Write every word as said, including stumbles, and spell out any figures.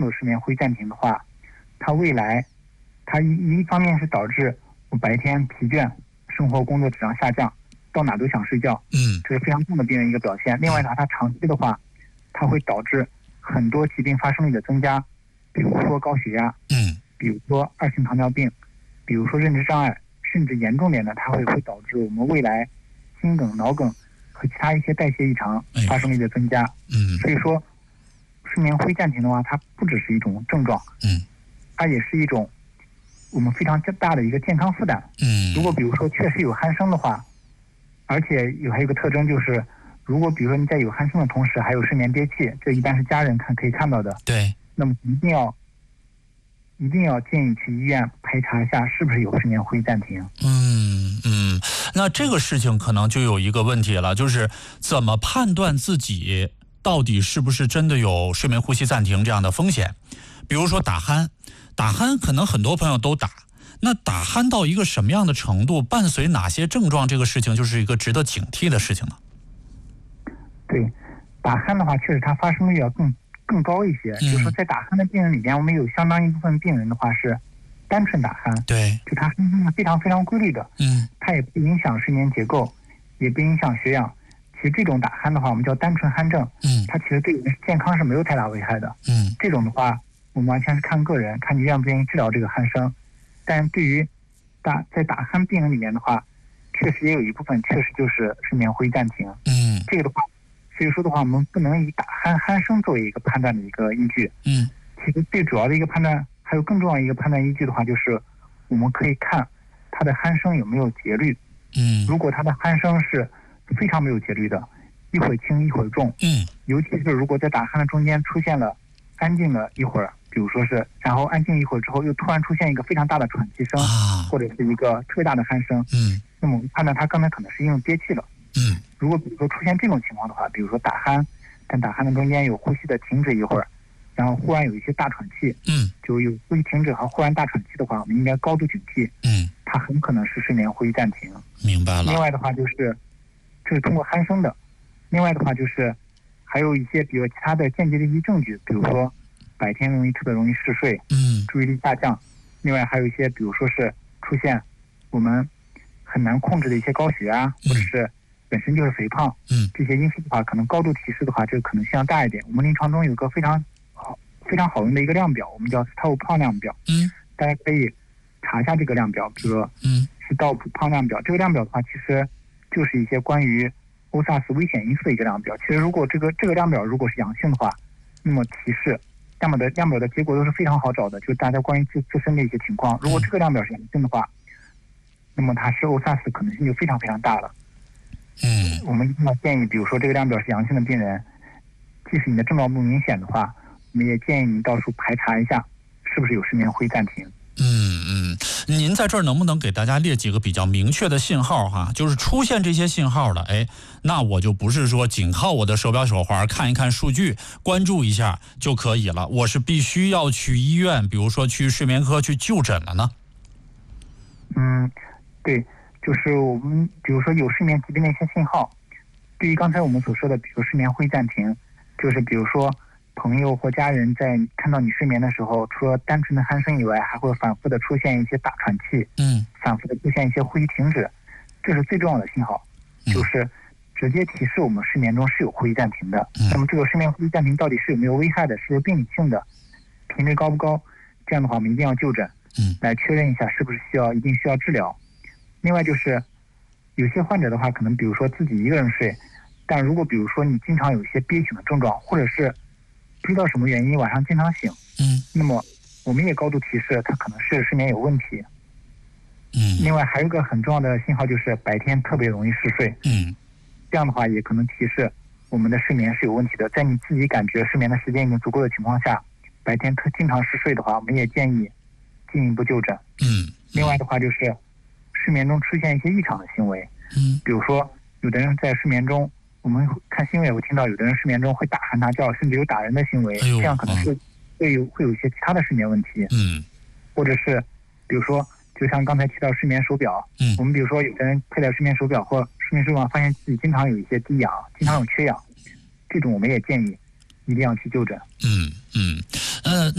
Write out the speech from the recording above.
有失眠灰暂停的话，它未来它一一方面是导致我白天疲倦，生活工作质量下降，到哪都想睡觉， 嗯， 这是非常重的病人一个表现。另外呢，它长期的话，它会导致很多疾病发生率的增加，比如说高血压， 嗯， 比如说二型糖尿病，比如说认知障碍，甚至严重点的，它会会导致我们未来心梗、脑梗和其他一些代谢异常发生率的增加。 嗯， 所以说，睡眠灰暂停的话，它不只是一种症状， 嗯， 它也是一种我们非常大的一个健康负担。 嗯， 如果比如说确实有鼾声的话，而且有还有一个特征就是，如果比如说你在有鼾声的同时还有睡眠憋气，这一般是家人看可以看到的。 对， 那么一定要一定要建议去医院排查一下是不是有睡眠灰暂停。 嗯嗯，那这个事情可能就有一个问题了，就是怎么判断自己到底是不是真的有睡眠呼吸暂停这样的风险？比如说打鼾，打鼾可能很多朋友都打，那打鼾到一个什么样的程度，伴随哪些症状，这个事情就是一个值得警惕的事情呢？ 对，打鼾的话，确实它发生率要更更高一些。嗯、就是说，在打鼾的病人里边，我们有相当一部分病人的话是单纯打鼾， 对， 就它声音是非常非常规律的， 嗯， 它也不影响睡眠结构，也不影响血氧。其实这种打鼾的话，我们叫单纯鼾症， 嗯， 它其实对人健康是没有太大危害的， 嗯， 这种的话，我们完全是看个人，看你愿不愿意治疗这个鼾声。但对于打在打鼾病人里面的话，确实也有一部分确实就是睡眠灰暂停， 嗯， 这个的话，所以说的话，我们不能以打鼾鼾声作为一个判断的一个依据， 嗯， 其实最主要的一个判断，还有更重要的一个判断依据的话，就是我们可以看他的鼾声有没有节律， 嗯， 如果他的鼾声是非常没有节律的，一会儿轻一会儿重， 嗯， 尤其是如果在打鼾的中间出现了安静了一会儿，比如说是，然后安静一会儿之后又突然出现一个非常大的喘气声， 啊， 或者是一个特别大的鼾声， 嗯， 那么我们判断他刚才可能是因为憋气了， 嗯， 如果比如说出现这种情况的话，比如说打鼾，但打鼾的中间有呼吸的停止一会儿，然后忽然有一些大喘气， 嗯， 就有呼吸停止和忽然大喘气的话，我们应该高度警惕， 嗯， 它很可能是睡眠呼吸暂停。 明白了。 另外的话就是，这是通过鼾声的。另外的话就是，还有一些比如其他的间接的一些证据，比如说白天容易特别容易嗜睡， 嗯， 注意力下降。另外还有一些，比如说是出现我们很难控制的一些高血压，或者是本身就是肥胖， 嗯， 这些因素的话，可能高度提示的话，这个可能性要大一点。我们临床中有个非常好、非常好用的一个量表，我们叫斯道普胖量表， 嗯， 大家可以查一下这个量表，比如说， 嗯， 斯道普胖量表。这个量表的话，其实就是一些关于欧萨斯危险因素的一个量表。其实如果这个这个量表如果是阳性的话，那么提示量表的量表的结果都是非常好找的，就是大家关于自自身的一些情况。如果这个量表是阳性的话，那么它是欧萨斯的可能性就非常非常大了。 嗯， 我们一定要建议，比如说这个量表是阳性的病人，即使你的症状不明显的话，我们也建议你到时候排查一下，是不是有睡眠灰暂停。 嗯嗯，您在这儿能不能给大家列几个比较明确的信号哈？就是出现这些信号了，哎，那我就不是说仅靠我的手表手环看一看数据，关注一下就可以了，我是必须要去医院，比如说去睡眠科去就诊了呢？ 嗯，对，就是我们比如说有睡眠疾病的一些信号，对于刚才我们所说的，比如睡眠灰暂停，就是比如说朋友或家人在看到你睡眠的时候，除了单纯的鼾声以外，还会反复的出现一些大喘气， 嗯， 反复的出现一些呼吸停止，这是最重要的信号，就是直接提示我们睡眠中是有呼吸暂停的。 嗯、 那么这个睡眠呼吸暂停到底是有没有危害的，是不是病理性的，频率高不高？这样的话，我们一定要就诊， 嗯， 来确认一下是不是需要一定需要治疗。另外就是有些患者的话，可能比如说自己一个人睡，但如果比如说你经常有一些憋醒的症状，或者是不知道什么原因晚上经常醒， 嗯， 那么我们也高度提示他可能是睡眠有问题。 嗯， 另外还有一个很重要的信号就是白天特别容易嗜睡， 嗯， 这样的话也可能提示我们的睡眠是有问题的。在你自己感觉睡眠的时间已经足够的情况下，白天特经常嗜睡的话，我们也建议进一步就诊。 嗯， 另外的话就是睡眠中出现一些异常的行为， 嗯， 比如说有的人在睡眠中，我们看新闻也会听到有的人睡眠中会大喊大叫，甚至有打人的行为， 哎、 这样可能是会有会有一些其他的睡眠问题。 嗯， 或者是比如说就像刚才提到睡眠手表， 嗯， 我们比如说有的人佩戴睡眠手表或睡眠手表发现自己经常有一些低氧，经常有缺氧，这种我们也建议一定要去就诊。 嗯嗯呃